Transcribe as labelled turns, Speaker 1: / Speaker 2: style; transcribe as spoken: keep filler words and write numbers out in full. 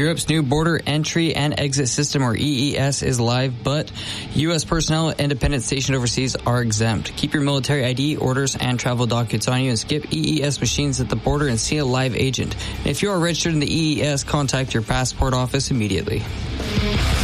Speaker 1: Europe's new border entry and exit system, or E E S, is live, but U S personnel and independents stationed overseas are exempt. Keep your military I D, orders, and travel documents on you and skip E E S machines at the border and see a live agent. If you are registered in the E E S, contact your passport office immediately.